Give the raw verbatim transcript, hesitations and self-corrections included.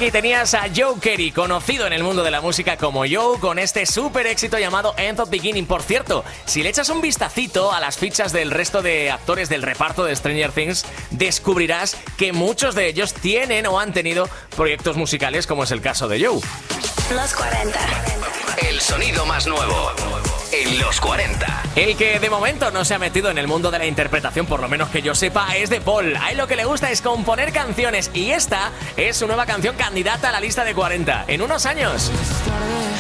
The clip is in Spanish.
aquí tenías a Joe Carey, conocido en el mundo de la música como Joe, con este súper éxito llamado End of Beginning. Por cierto, si le echas un vistacito a las fichas del resto de actores del reparto de Stranger Things, descubrirás que muchos de ellos tienen o han tenido proyectos musicales, como es el caso de Joe. Los cuarenta. El sonido más nuevo en los cuarenta. El que de momento no se ha metido en el mundo de la interpretación, por lo menos que yo sepa, es de Paul. A él lo que le gusta es componer canciones y esta es su nueva canción candidata a la lista de cuarenta en unos años.